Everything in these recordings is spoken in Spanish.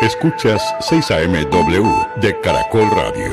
Escuchas 6 AM W de Caracol Radio.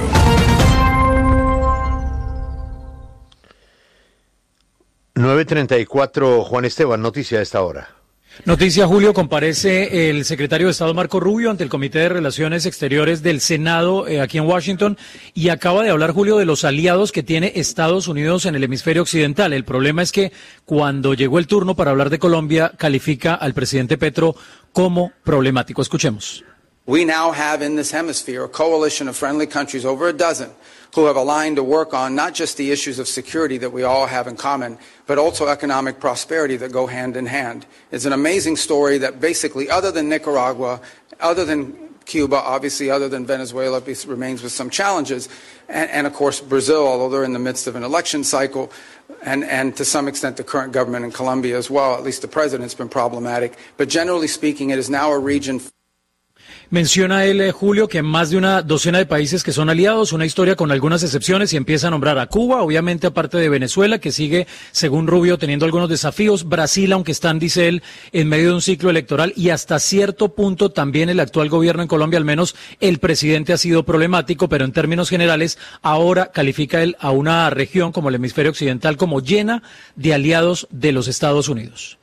$9:34, Juan Esteban, noticia de esta hora. Noticia, Julio, comparece el secretario de Estado Marco Rubio ante el Comité de Relaciones Exteriores del Senado aquí en Washington y acaba de hablar, Julio, de los aliados que tiene Estados Unidos en el hemisferio occidental. El problema es que cuando llegó el turno para hablar de Colombia, califica al presidente Petro como problemático. Escuchemos. We now have in this hemisphere a coalition of friendly countries, over a dozen, who have aligned to work on not just the issues of security that we all have in common, but also economic prosperity that go hand in hand. It's an amazing story that basically, other than Nicaragua, other than Cuba, obviously other than Venezuela, remains with some challenges, and of course Brazil, although they're in the midst of an election cycle, and to some extent the current government in Colombia as well, at least the president's been problematic. But generally speaking, it is now a region. Menciona él, Julio, que más de una docena de países que son aliados, una historia con algunas excepciones, y empieza a nombrar a Cuba, obviamente aparte de Venezuela, que sigue, según Rubio, teniendo algunos desafíos, Brasil, aunque están, dice él, en medio de un ciclo electoral, y hasta cierto punto también el actual gobierno en Colombia, al menos el presidente ha sido problemático, pero en términos generales, ahora califica él a una región como el hemisferio occidental como llena de aliados de los Estados Unidos.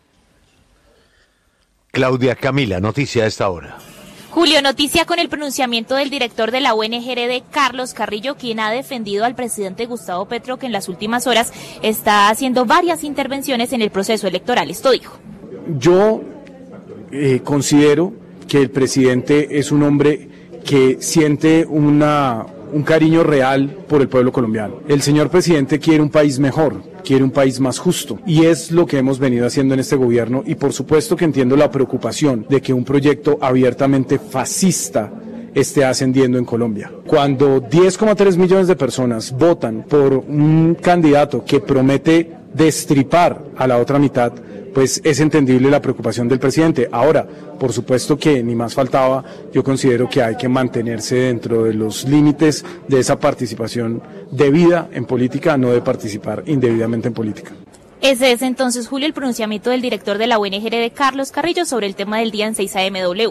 Claudia Camila, noticia de esta hora. Julio, noticia con el pronunciamiento del director de la ONG Carlos Carrillo, quien ha defendido al presidente Gustavo Petro, que en las últimas horas está haciendo varias intervenciones en el proceso electoral. Esto dijo. Yo considero que el presidente es un hombre que siente un cariño real por el pueblo colombiano. El señor presidente quiere un país mejor, quiere un país más justo, y es lo que hemos venido haciendo en este gobierno, y por supuesto que entiendo la preocupación de que un proyecto abiertamente fascista esté ascendiendo en Colombia. Cuando 10,3 millones de personas votan por un candidato que promete destripar a la otra mitad, pues es entendible la preocupación del presidente. Ahora, por supuesto que ni más faltaba, yo considero que hay que mantenerse dentro de los límites de esa participación debida en política, no de participar indebidamente en política. Ese es entonces, Julio, el pronunciamiento del director de la ONG Carlos Carrillo sobre el tema del día en 6 AMW.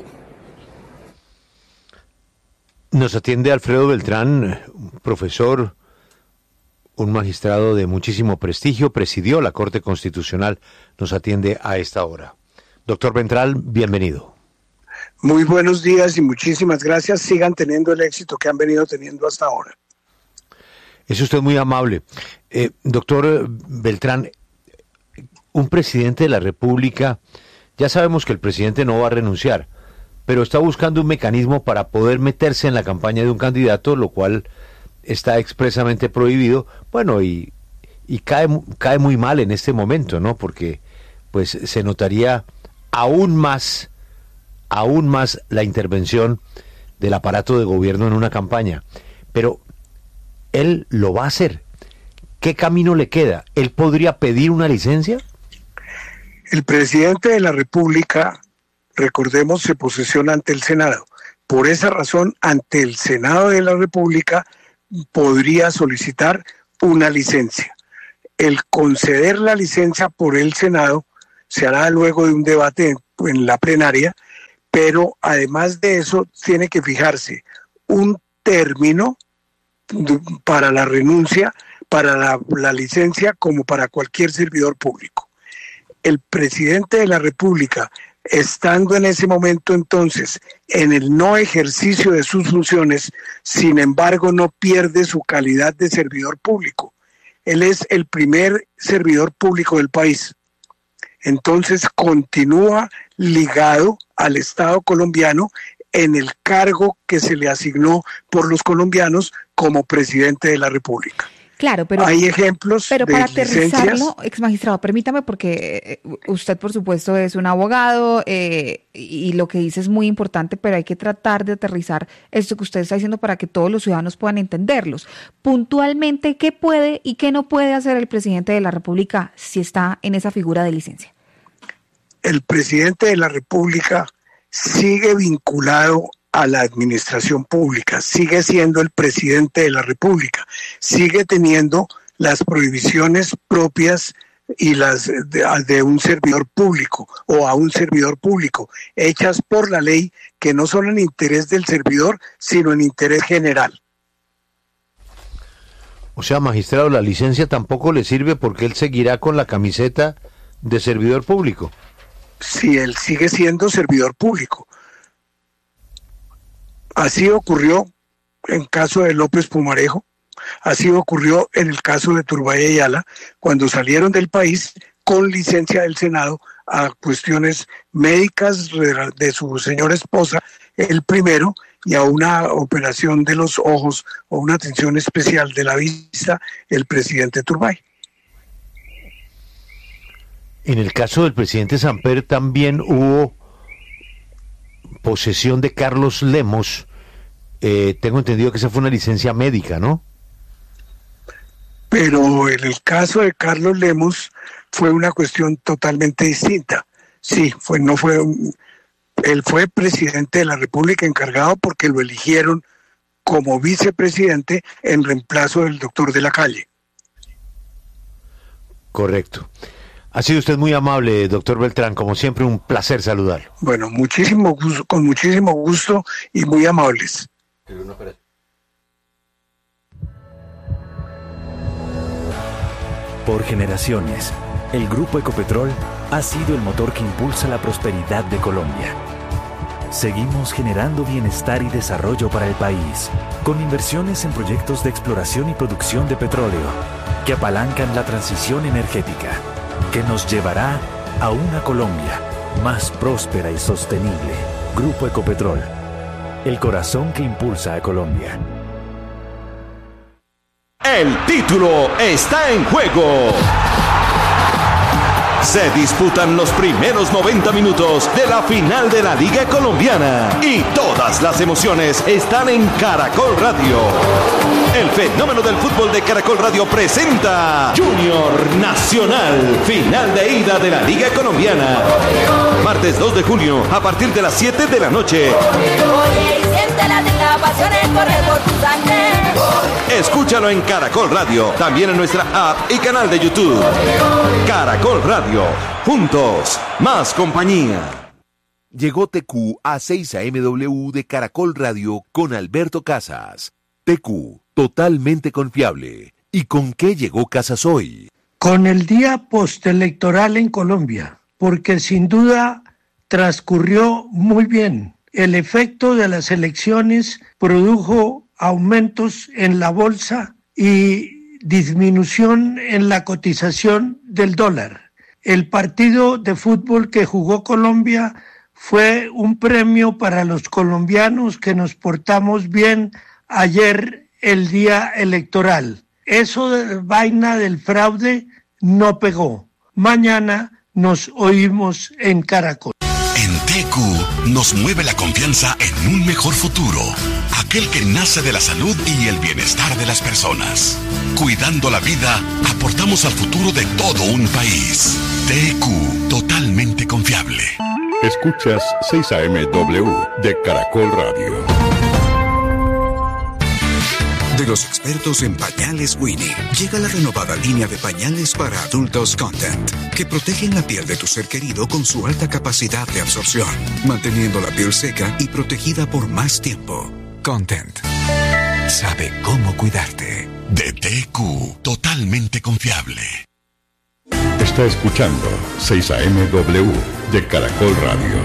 Nos atiende Alfredo Beltrán, profesor, un magistrado de muchísimo prestigio, presidió la Corte Constitucional, nos atiende a esta hora. Doctor Beltrán, bienvenido. Muy buenos días y muchísimas gracias. Sigan teniendo el éxito que han venido teniendo hasta ahora. Es usted muy amable. Doctor Beltrán, un presidente de la República, ya sabemos que el presidente no va a renunciar, pero está buscando un mecanismo para poder meterse en la campaña de un candidato, lo cual está expresamente prohibido. Bueno, y cae muy mal en este momento, ¿no? Porque pues se notaría aún más la intervención del aparato de gobierno en una campaña. Pero él lo va a hacer. ¿Qué camino le queda? ¿Él podría pedir una licencia? El presidente de la República, recordemos, se posesiona ante el Senado. Por esa razón, ante el Senado de la República podría solicitar una licencia. El conceder la licencia por el Senado se hará luego de un debate en la plenaria, pero además de eso tiene que fijarse un término para la renuncia, para la licencia, como para cualquier servidor público. El presidente de la República, estando en ese momento entonces en el no ejercicio de sus funciones, sin embargo no pierde su calidad de servidor público. Él es el primer servidor público del país. Entonces continúa ligado al Estado colombiano en el cargo que se le asignó por los colombianos como presidente de la República. Claro, pero hay ejemplos, pero de para licencias. aterrizarlo, exmagistrado, permítame, porque usted por supuesto es un abogado y lo que dice es muy importante, pero hay que tratar de aterrizar esto que usted está diciendo para que todos los ciudadanos puedan entenderlos. Puntualmente, ¿qué puede y qué no puede hacer el presidente de la República si está en esa figura de licencia? El presidente de la República sigue vinculado a la administración pública, sigue siendo el presidente de la República, sigue teniendo las prohibiciones propias y las de un servidor público o a un servidor público, hechas por la ley, que no son en interés del servidor, sino en interés general. O sea, magistrado, la licencia tampoco le sirve porque él seguirá con la camiseta de servidor público. Si él sigue siendo servidor público. Así ocurrió en caso de López Pumarejo, así ocurrió en el caso de Turbay Ayala, cuando salieron del país con licencia del Senado a cuestiones médicas de su señora esposa, el primero, y a una operación de los ojos o una atención especial de la vista, el presidente Turbay. En el caso del presidente Samper también hubo posesión de Carlos Lemos. Tengo entendido que esa fue una licencia médica, ¿no? Pero en el caso de Carlos Lemos fue una cuestión totalmente distinta. Sí, él fue presidente de la República encargado porque lo eligieron como vicepresidente en reemplazo del doctor de la Calle. Correcto. Ha sido usted muy amable, doctor Beltrán, como siempre un placer saludarlo. Bueno, muchísimo gusto, con muchísimo gusto y muy amables. Por generaciones, el Grupo Ecopetrol ha sido el motor que impulsa la prosperidad de Colombia. Seguimos generando bienestar y desarrollo para el país, con inversiones en proyectos de exploración y producción de petróleo, que apalancan la transición energética, que nos llevará a una Colombia más próspera y sostenible. Grupo Ecopetrol, el corazón que impulsa a Colombia. El título está en juego. Se disputan los primeros 90 minutos de la final de la Liga Colombiana y todas las emociones están en Caracol Radio. El fenómeno del fútbol de Caracol Radio presenta Junior Nacional, final de ida de la Liga Colombiana. Martes 2 de junio a partir de las 7 de la noche. Escúchalo en Caracol Radio, también en nuestra app y canal de YouTube. Caracol Radio, juntos, más compañía. Llegó TQ a 6 AMW de Caracol Radio con Alberto Casas. TQ, totalmente confiable. ¿Y con qué llegó Casas hoy? Con el día postelectoral en Colombia, porque sin duda transcurrió muy bien. El efecto de las elecciones produjo aumentos en la bolsa y disminución en la cotización del dólar. El partido de fútbol que jugó Colombia fue un premio para los colombianos que nos portamos bien ayer el día electoral. Eso de vaina del fraude no pegó. Mañana nos oímos en Caracol. En TQ nos mueve la confianza en un mejor futuro, aquel que nace de la salud y el bienestar de las personas. Cuidando la vida, aportamos al futuro de todo un país. TQ, totalmente confiable. Escuchas 6 AMW de Caracol Radio. De los expertos en pañales Winnie, llega la renovada línea de pañales para adultos Content, que protegen la piel de tu ser querido con su alta capacidad de absorción, manteniendo la piel seca y protegida por más tiempo. Content sabe cómo cuidarte. De TQ, totalmente confiable. Está escuchando 6 AMW de Caracol Radio.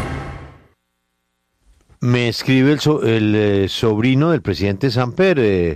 Me escribe el sobrino del presidente Samper,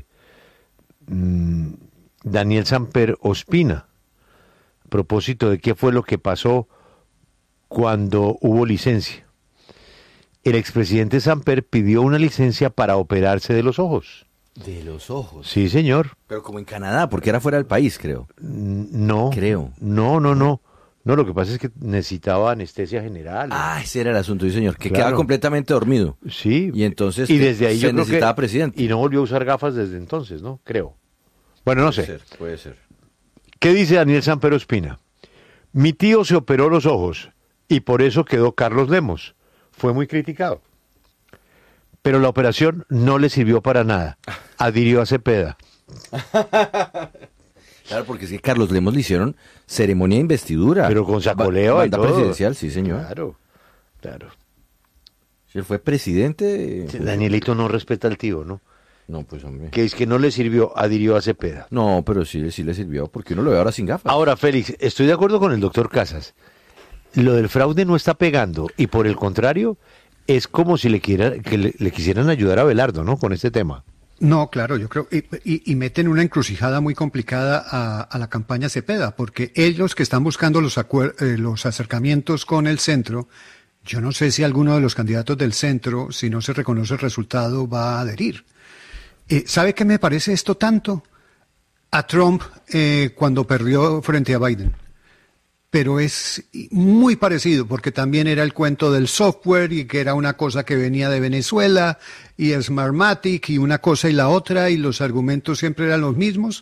Daniel Samper Ospina, a propósito de qué fue lo que pasó cuando hubo licencia. El expresidente Samper pidió una licencia para operarse de los ojos. ¿De los ojos? Sí, señor. Pero como en Canadá, porque era fuera del país, creo. No. Creo. No. No, lo que pasa es que necesitaba anestesia general. Ah, ese era el asunto, sí, señor, que quedaba completamente dormido. Sí. Y entonces y desde ahí se necesitaba presidente. Y no volvió a usar gafas desde entonces, ¿no? Creo. Bueno, no sé. Puede ser. ¿Qué dice Daniel Samper Ospina? Mi tío se operó los ojos y por eso quedó Carlos Lemos. Fue muy criticado. Pero la operación no le sirvió para nada. Adhirió a Cepeda. Claro, porque es que Carlos Lemos le hicieron ceremonia de investidura. Pero con sacoleo y banda todo. presidencial, sí, señor. Claro. Él fue presidente. Danielito no respeta al tío, ¿no? No, pues hombre. Que es que no le sirvió, adhirió a Cepeda. No, pero sí le sirvió, porque uno lo ve ahora sin gafas. Ahora, Félix, estoy de acuerdo con el doctor Casas. Lo del fraude no está pegando, y por el contrario, es como si le quisieran ayudar a Abelardo, ¿no? Con este tema. No, claro, yo creo, y meten una encrucijada muy complicada a la campaña Cepeda, porque ellos que están buscando los acercamientos con el centro, yo no sé si alguno de los candidatos del centro, si no se reconoce el resultado, va a adherir. ¿Sabe qué me parece esto tanto? A Trump cuando perdió frente a Biden. Pero es muy parecido, porque también era el cuento del software y que era una cosa que venía de Venezuela y Smartmatic y una cosa y la otra y los argumentos siempre eran los mismos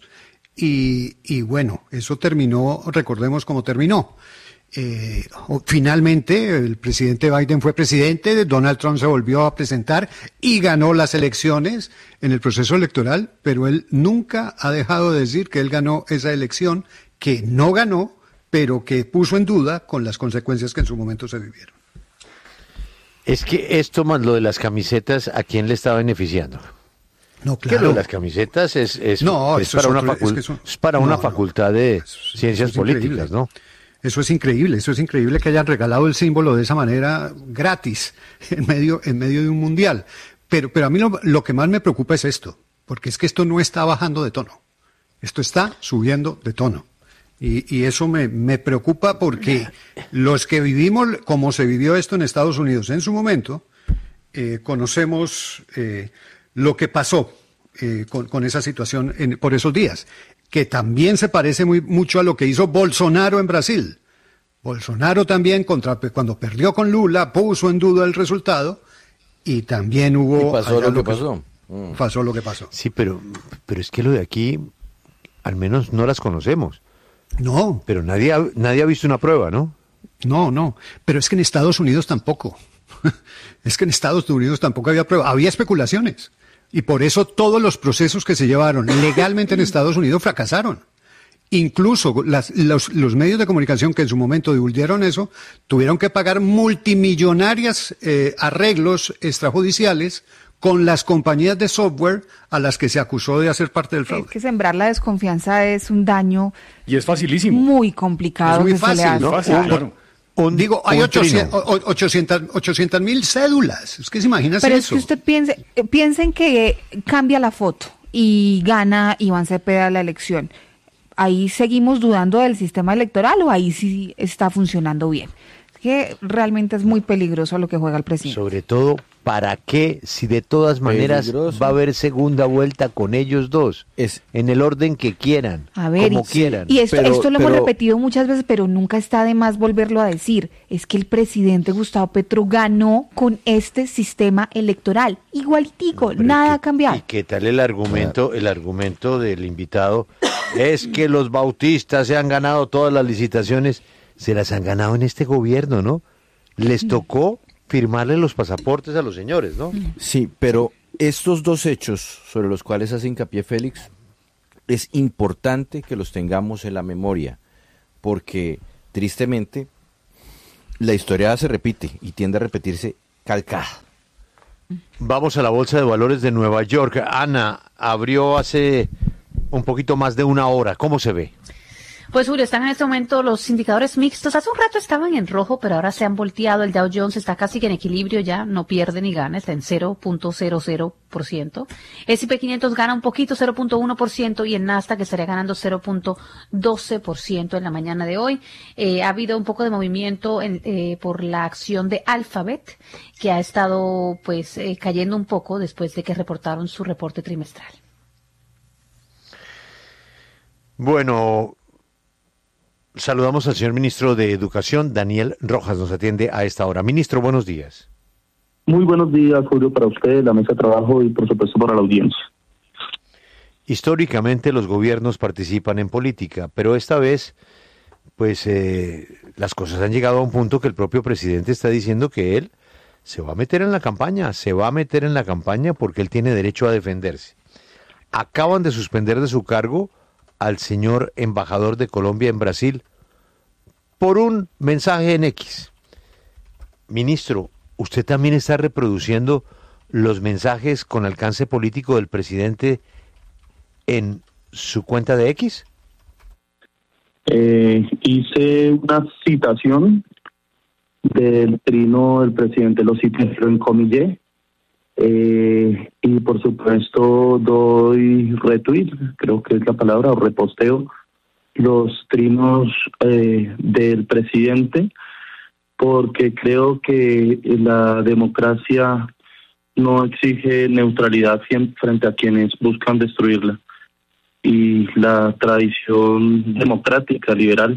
y bueno, eso terminó, recordemos cómo terminó. Finalmente el presidente Biden fue presidente, Donald Trump se volvió a presentar y ganó las elecciones en el proceso electoral, pero él nunca ha dejado de decir que él ganó esa elección, que no ganó, pero que puso en duda con las consecuencias que en su momento se vivieron. Es que esto más lo de las camisetas, ¿a quién le está beneficiando? No, claro. Que lo de las camisetas es para una facultad de ciencias políticas, ¿no? Eso es increíble que hayan regalado el símbolo de esa manera gratis en medio de un mundial. Pero a mí lo que más me preocupa es esto, porque es que esto no está bajando de tono, esto está subiendo de tono. Y eso me preocupa porque los que vivimos, como se vivió esto en Estados Unidos en su momento, conocemos lo que pasó con esa situación por esos días, que también se parece mucho a lo que hizo Bolsonaro en Brasil. Bolsonaro también, cuando perdió con Lula, puso en duda el resultado y también hubo... Y pasó lo que pasó. Pasó lo que pasó. Sí, pero es que lo de aquí, al menos no las conocemos. No. Pero nadie ha visto una prueba, ¿no? No. Pero es que en Estados Unidos tampoco. Es que en Estados Unidos tampoco había prueba. Había especulaciones. Y por eso todos los procesos que se llevaron legalmente en Estados Unidos fracasaron. Incluso los medios de comunicación que en su momento divulgaron eso, tuvieron que pagar multimillonarias arreglos extrajudiciales con las compañías de software a las que se acusó de hacer parte del fraude. Es que sembrar la desconfianza es un daño y es facilísimo. Muy complicado. Es muy fácil, ¿no? Claro. Hay 800,000 cédulas. Es que se imagina eso. Pero es que usted piensen que cambia la foto y gana Iván Cepeda la elección. ¿Ahí seguimos dudando del sistema electoral o ahí sí está funcionando bien? Es que realmente es muy peligroso lo que juega el presidente. Sobre todo, ¿para qué si de todas maneras va a haber segunda vuelta con ellos dos? En el orden que quieran, como quieran. Y esto lo hemos repetido muchas veces, pero nunca está de más volverlo a decir. Es que el presidente Gustavo Petro ganó con este sistema electoral. Igualitico, nada ha cambiado. ¿Y qué tal el argumento del invitado? Es que los bautistas se han ganado todas las licitaciones. Se las han ganado en este gobierno, ¿no? Les tocó firmarle los pasaportes a los señores, ¿no? Sí, pero estos dos hechos sobre los cuales hace hincapié Félix, es importante que los tengamos en la memoria, porque tristemente la historia se repite y tiende a repetirse calcada. Vamos a la Bolsa de Valores de Nueva York. Ana, abrió hace un poquito más de una hora. ¿Cómo se ve? Pues Julio, están en este momento los indicadores mixtos. Hace un rato estaban en rojo, pero ahora se han volteado. El Dow Jones está casi que en equilibrio ya, no pierde ni gana, está en 0.00%. S&P 500 gana un poquito, 0.1%, y el Nasdaq estaría ganando 0.12% en la mañana de hoy. Ha habido un poco de movimiento por la acción de Alphabet, que ha estado pues cayendo un poco después de que reportaron su reporte trimestral. Bueno, saludamos al señor ministro de Educación, Daniel Rojas, nos atiende a esta hora. Ministro, buenos días. Muy buenos días, Julio, para usted, la mesa de trabajo y por supuesto para la audiencia. Históricamente los gobiernos participan en política, pero esta vez, pues las cosas han llegado a un punto que el propio presidente está diciendo que él se va a meter en la campaña, porque él tiene derecho a defenderse. Acaban de suspender de su cargo al señor embajador de Colombia en Brasil por un mensaje en X. Ministro, ¿usted también está reproduciendo los mensajes con alcance político del presidente en su cuenta de X? Hice una citación del trino del presidente, lo cité en comillé, y por supuesto doy retweet, creo que es la palabra, o reposteo los trinos del presidente, porque creo que la democracia no exige neutralidad frente a quienes buscan destruirla. Y la tradición democrática, liberal,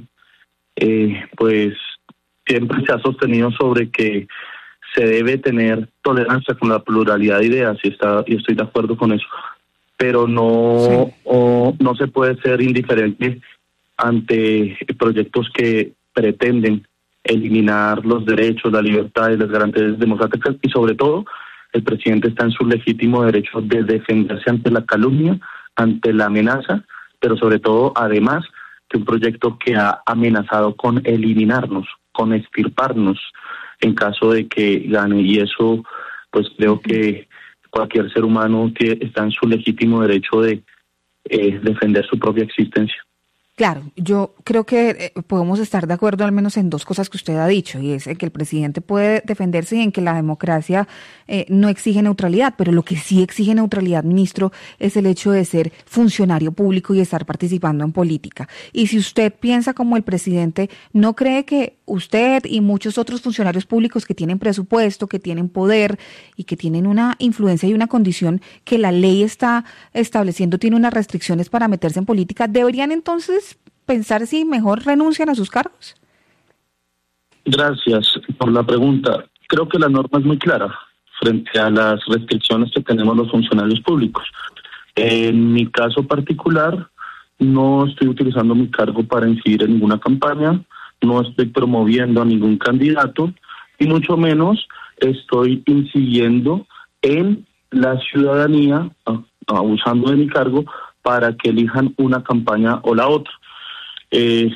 pues siempre se ha sostenido sobre que se debe tener tolerancia con la pluralidad de ideas, y estoy de acuerdo con eso, pero no se puede ser indiferente ante proyectos que pretenden eliminar los derechos, la libertad y las garantías democráticas, y sobre todo el presidente está en su legítimo derecho de defenderse ante la calumnia, ante la amenaza, pero sobre todo, además, que un proyecto que ha amenazado con eliminarnos, con extirparnos en caso de que gane, y eso pues creo que cualquier ser humano está en su legítimo derecho de defender su propia existencia. Claro, yo creo que podemos estar de acuerdo al menos en dos cosas que usted ha dicho, y es que el presidente puede defenderse y en que la democracia no exige neutralidad, pero lo que sí exige neutralidad, ministro, es el hecho de ser funcionario público y estar participando en política. Y si usted piensa como el presidente, ¿no cree que usted y muchos otros funcionarios públicos que tienen presupuesto, que tienen poder y que tienen una influencia y una condición que la ley está estableciendo, tiene unas restricciones para meterse en política, deberían entonces pensar si mejor renuncian a sus cargos? Gracias por la pregunta. Creo que la norma es muy clara frente a las restricciones que tenemos los funcionarios públicos. En mi caso particular, no estoy utilizando mi cargo para incidir en ninguna campaña, no estoy promoviendo a ningún candidato y mucho menos estoy incidiendo en la ciudadanía, abusando de mi cargo, para que elijan una campaña o la otra. Bien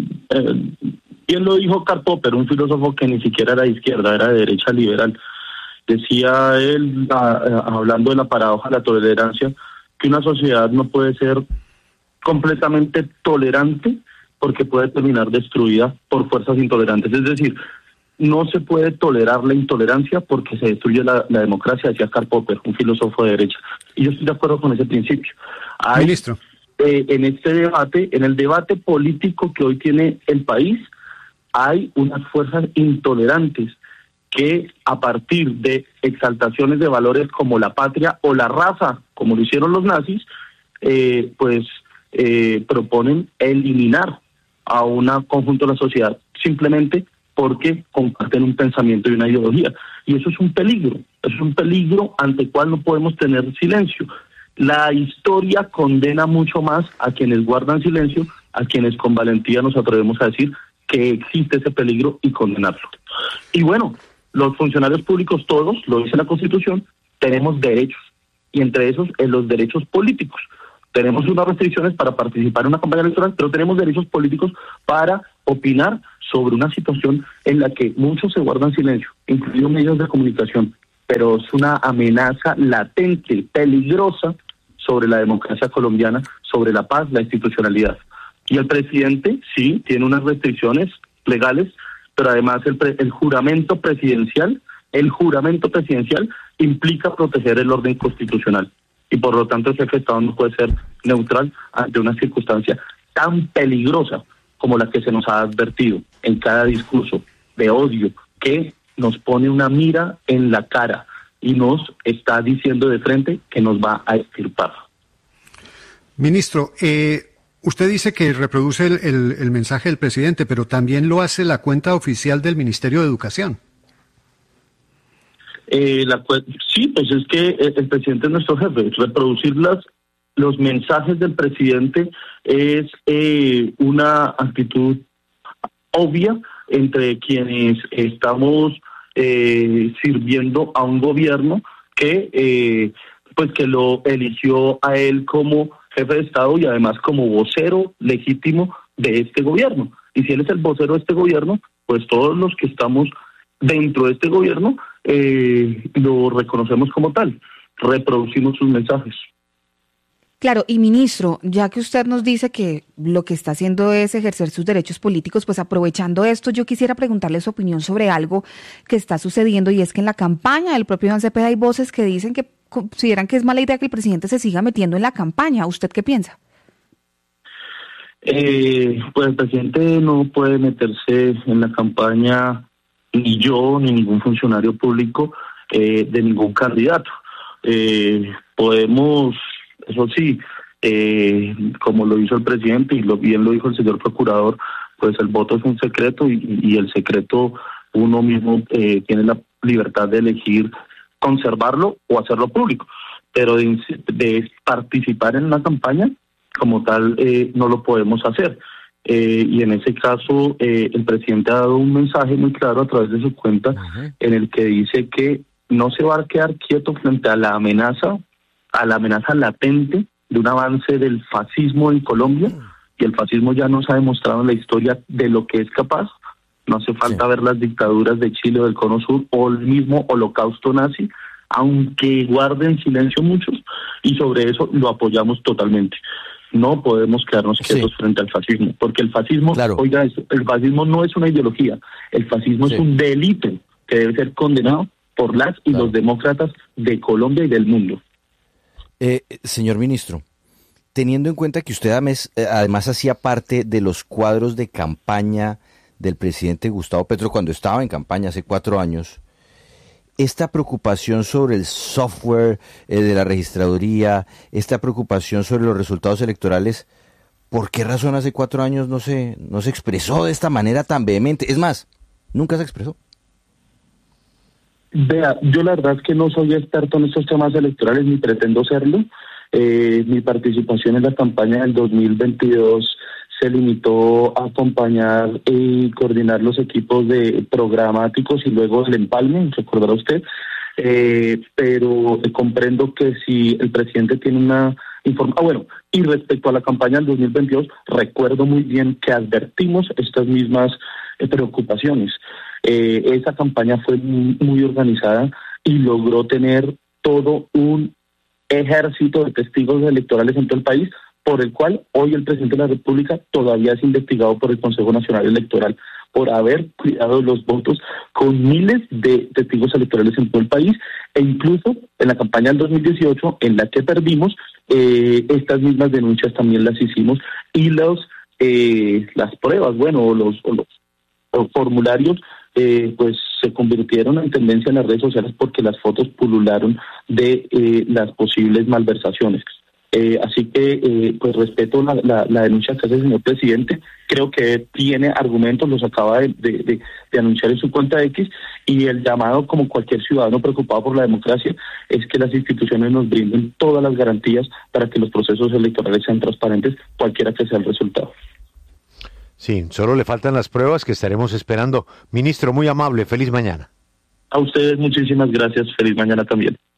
lo dijo Karl Popper, un filósofo que ni siquiera era de izquierda, era de derecha liberal. Decía él, hablando de la paradoja de la tolerancia, que una sociedad no puede ser completamente tolerante porque puede terminar destruida por fuerzas intolerantes. Es decir, no se puede tolerar la intolerancia porque se destruye la democracia, decía Karl Popper, un filósofo de derecha. Y yo estoy de acuerdo con ese principio. Ministro. En este debate, en el debate político que hoy tiene el país, hay unas fuerzas intolerantes que a partir de exaltaciones de valores como la patria o la raza, como lo hicieron los nazis, proponen eliminar a un conjunto de la sociedad simplemente porque comparten un pensamiento y una ideología. Y eso es un peligro ante el cual no podemos tener silencio. La historia condena mucho más a quienes guardan silencio, a quienes con valentía nos atrevemos a decir que existe ese peligro y condenarlo. Y bueno, los funcionarios públicos todos, lo dice la Constitución, tenemos derechos, y entre esos los derechos políticos. Tenemos unas restricciones para participar en una campaña electoral, pero tenemos derechos políticos para opinar sobre una situación en la que muchos se guardan silencio, incluidos medios de comunicación, pero es una amenaza latente, peligrosa sobre la democracia colombiana, sobre la paz, la institucionalidad. Y el presidente, sí, tiene unas restricciones legales, pero además el juramento presidencial implica proteger el orden constitucional. Y por lo tanto el jefe de Estado no puede ser neutral ante una circunstancia tan peligrosa como la que se nos ha advertido en cada discurso de odio, que nos pone una mira en la cara y nos está diciendo de frente que nos va a extirpar. Ministro, usted dice que reproduce el mensaje del presidente, pero también lo hace la cuenta oficial del Ministerio de Educación. Sí, pues es que el presidente es nuestro jefe. Reproducir los mensajes del presidente es una actitud obvia entre quienes estamos sirviendo a un gobierno que lo eligió a él como jefe de Estado y además como vocero legítimo de este gobierno. Y si él es el vocero de este gobierno, pues todos los que estamos dentro de este gobierno lo reconocemos como tal, reproducimos sus mensajes. Claro, y ministro, ya que usted nos dice que lo que está haciendo es ejercer sus derechos políticos, pues aprovechando esto, yo quisiera preguntarle su opinión sobre algo que está sucediendo, y es que en la campaña del propio Iván Cepeda hay voces que dicen que consideran que es mala idea que el presidente se siga metiendo en la campaña. ¿Usted qué piensa? Pues el presidente no puede meterse en la campaña, ni yo, ni ningún funcionario público de ningún candidato. Podemos, eso sí, como lo hizo el presidente y bien lo dijo el señor procurador, pues el voto es un secreto y el secreto uno mismo tiene la libertad de elegir conservarlo o hacerlo público, pero de participar en una campaña como tal no lo podemos hacer. Y en ese caso el presidente ha dado un mensaje muy claro a través de su cuenta en el que dice que no se va a quedar quieto frente a la amenaza latente de un avance del fascismo en Colombia, y el fascismo ya nos ha demostrado en la historia de lo que es capaz. No hace falta ver las dictaduras de Chile o del Cono Sur o el mismo holocausto nazi, aunque guarden silencio muchos, y sobre eso lo apoyamos totalmente. No podemos quedarnos quietos frente al fascismo, porque el fascismo, oiga, el fascismo no es una ideología, el fascismo es un delito que debe ser condenado por las y los demócratas de Colombia y del mundo. Señor ministro, teniendo en cuenta que usted además hacía parte de los cuadros de campaña del presidente Gustavo Petro cuando estaba en campaña hace 4 años, esta preocupación sobre el software de la registraduría, esta preocupación sobre los resultados electorales, ¿por qué razón hace 4 años no se expresó de esta manera tan vehemente? Es más, nunca se expresó. Vea, yo la verdad es que no soy experto en estos temas electorales ni pretendo serlo. Mi participación en la campaña del 2022 se limitó a acompañar y coordinar los equipos de programáticos y luego el empalme, recordará usted, pero comprendo que si el presidente tiene una información, y respecto a la campaña del 2022, recuerdo muy bien que advertimos estas mismas preocupaciones. Esa campaña fue muy organizada y logró tener todo un ejército de testigos electorales en todo el país, por el cual hoy el presidente de la República todavía es investigado por el Consejo Nacional Electoral por haber cuidado los votos con miles de testigos electorales en todo el país, e incluso en la campaña del 2018, en la que perdimos, estas mismas denuncias también las hicimos, y las pruebas, los formularios pues se convirtieron en tendencia en las redes sociales porque las fotos pulularon de las posibles malversaciones. Así que pues respeto la denuncia que hace el señor presidente, creo que tiene argumentos, los acaba de anunciar en su cuenta X, y el llamado, como cualquier ciudadano preocupado por la democracia, es que las instituciones nos brinden todas las garantías para que los procesos electorales sean transparentes, cualquiera que sea el resultado. Sí, solo le faltan las pruebas que estaremos esperando. Ministro, muy amable, feliz mañana. A ustedes muchísimas gracias, feliz mañana también.